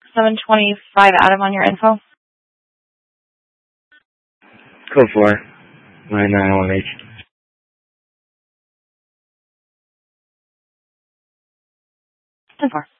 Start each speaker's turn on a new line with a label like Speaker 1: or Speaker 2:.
Speaker 1: 725 Adam on your info.
Speaker 2: Code 4, 991H.
Speaker 1: 10-4.